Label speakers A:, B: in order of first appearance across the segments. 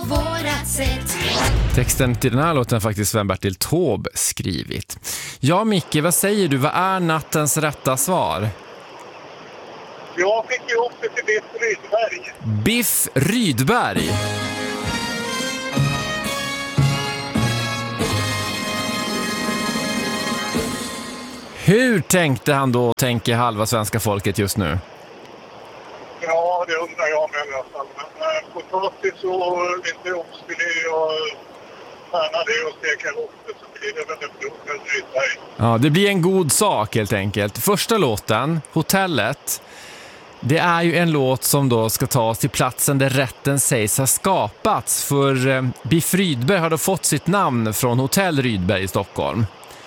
A: vårat sätt.
B: Texten till den här låten har faktiskt Sven-Bertil Taube skrivit. Ja, Micke, vad säger du? Vad är nattens rätta svar?
C: Jag fick ju upp det till Biff Rydberg.
B: Biff Rydberg. Hur tänkte han då, tänker halva svenska folket just nu?
C: Ja, det undrar jag med nästan. Men potatis och lite oxfilé och färnade och steka ihop det, så blir det väl en Biff Rydberg.
B: Ja, det blir en god sak helt enkelt. Första låten, Hotellet, det är ju en låt som då ska tas till platsen där rätten sägs ha skapats. För Biff Rydberg har då fått sitt namn från Hotell Rydberg i Stockholm.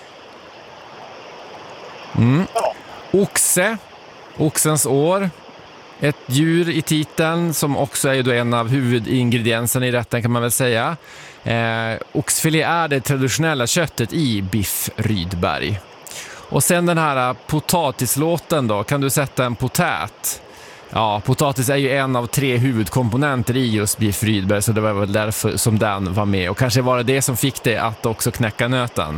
C: Ja.
B: Oxe, oxens år. Ett djur i titeln som också är ju då en av huvudingredienserna i rätten, kan man väl säga. Oxfilé är det traditionella köttet i Biff Rydberg. Och sen den här potatislåten då, kan du sätta en potät? Ja, potatis är ju en av 3 huvudkomponenter i just Biff Rydberg, så det var väl därför som den var med. Och kanske var det som fick dig att också knäcka nöten.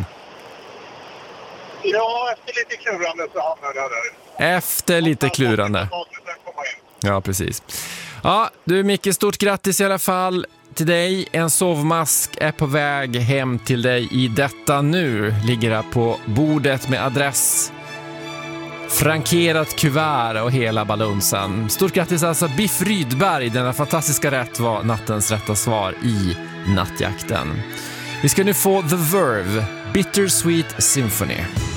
C: Ja, efter lite klurande så hamnade jag där.
B: Efter lite klurande. Ja, precis. Ja, du Micke, stort grattis i alla fall till dig. En sovmask är på väg hem till dig i detta nu. Ligger här på bordet med adress, frankerat kuvert och hela balunsen. Stort grattis alltså, Biff Rydberg. Denna fantastiska rätt var nattens rätta svar i nattjakten. Vi ska nu få The Verve, Bittersweet Symphony.